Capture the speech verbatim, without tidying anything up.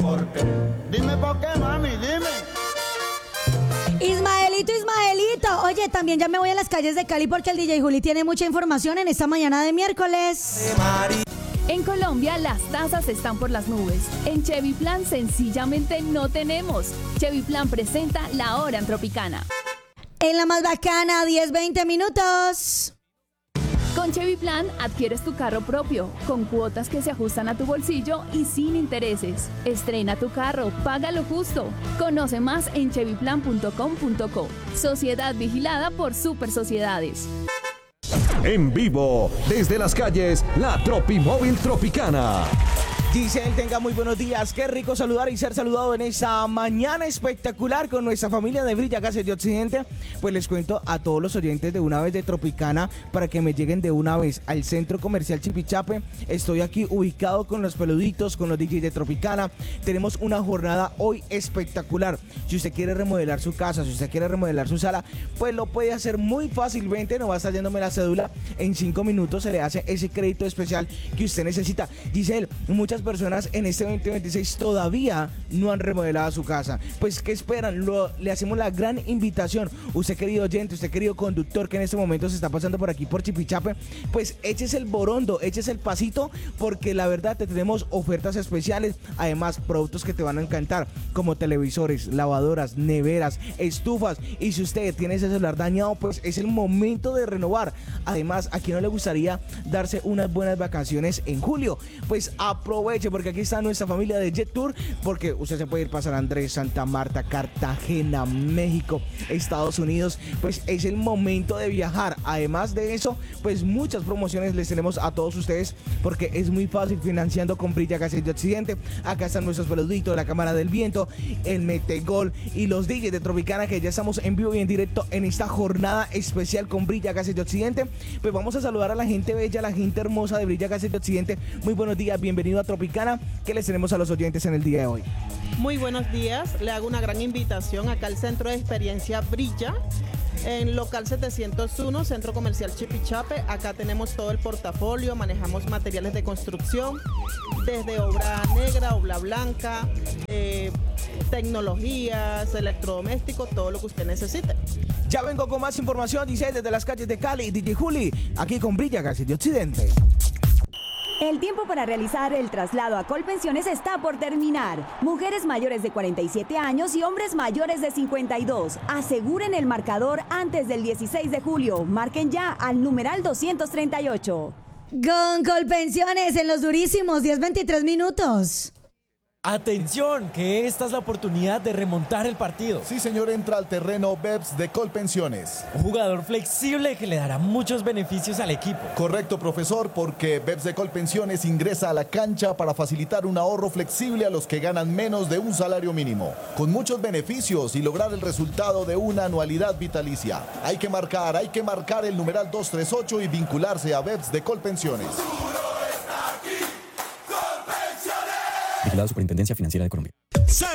Dime por qué, mami, dime. Ismaelito, Ismaelito. Oye, también ya me voy a las calles de Cali porque el D J Juli tiene mucha información en esta mañana de miércoles. En Colombia las tasas están por las nubes. En Chevy Plan sencillamente no tenemos. Chevy Plan presenta La Hora en Tropicana. En la más bacana, diez, veinte minutos. Con Chevy Plan adquieres tu carro propio, con cuotas que se ajustan a tu bolsillo y sin intereses. Estrena tu carro, paga lo justo. Conoce más en chevy plan punto com punto co. Sociedad vigilada por Super Sociedades. En vivo, desde las calles, la Tropimóvil Tropicana. Giselle, tenga muy buenos días. Qué rico saludar y ser saludado en esta mañana espectacular con nuestra familia de Brilla Gases de Occidente. Pues les cuento a todos los oyentes de una vez de Tropicana para que me lleguen de una vez al Centro Comercial Chipichape. Estoy aquí ubicado con los peluditos, con los D Js de Tropicana. Tenemos una jornada hoy espectacular. Si usted quiere remodelar su casa, si usted quiere remodelar su sala, pues lo puede hacer muy fácilmente. No va a estar yéndome la cédula. En cinco minutos se le hace ese crédito especial que usted necesita. Giselle, muchas personas en este veinte veintiséis todavía no han remodelado su casa. Pues, ¿qué esperan? Lo, le hacemos la gran invitación. Usted, querido oyente, usted, querido conductor que en este momento se está pasando por aquí por Chipichape, pues échese el borondo, échese el pasito, porque la verdad te tenemos ofertas especiales. Además, productos que te van a encantar, como televisores, lavadoras, neveras, estufas. Y si usted tiene ese celular dañado, pues es el momento de renovar. Además, ¿a quién no le gustaría darse unas buenas vacaciones en julio? Pues aproveche, porque aquí está nuestra familia de Jet Tour, porque usted se puede ir para San Andrés, Santa Marta, Cartagena, México, Estados Unidos. Pues es el momento de viajar. Además de eso, pues muchas promociones les tenemos a todos ustedes, porque es muy fácil financiando con Brilla Gases de Occidente. Acá están nuestros peluditos, la cámara del viento, el Metegol y los D Js de Tropicana, que ya estamos en vivo y en directo en esta jornada especial con Brilla Gases de Occidente. Pues vamos a saludar a la gente bella, a la gente hermosa de Brilla Gases de Occidente. Muy buenos días, bienvenido a Tropicana. ¿Qué les tenemos a los oyentes en el día de hoy? Muy buenos días, le hago una gran invitación acá al Centro de Experiencia Brilla, en local setecientos uno, Centro Comercial Chipichape. Acá tenemos todo el portafolio, manejamos materiales de construcción, desde obra negra, obra blanca, eh, tecnologías, electrodomésticos, todo lo que usted necesite. Ya vengo con más información, dice desde las calles de Cali, D J Juli, aquí con Brilla Gases de Occidente. El tiempo para realizar el traslado a Colpensiones está por terminar. Mujeres mayores de cuarenta y siete años y hombres mayores de cincuenta y dos. Aseguren el marcador antes del dieciséis de julio. Marquen ya al numeral doscientos treinta y ocho. Con Colpensiones en los durísimos, diez, veintitrés minutos. Atención, que esta es la oportunidad de remontar el partido. Sí, señor, entra al terreno Beps de Colpensiones. Un jugador flexible que le dará muchos beneficios al equipo. Correcto, profesor, porque Beps de Colpensiones ingresa a la cancha para facilitar un ahorro flexible a los que ganan menos de un salario mínimo, con muchos beneficios y lograr el resultado de una anualidad vitalicia. Hay que marcar, hay que marcar el numeral doscientos treinta y ocho y vincularse a Beps de Colpensiones. Vigilado Superintendencia Financiera de Colombia.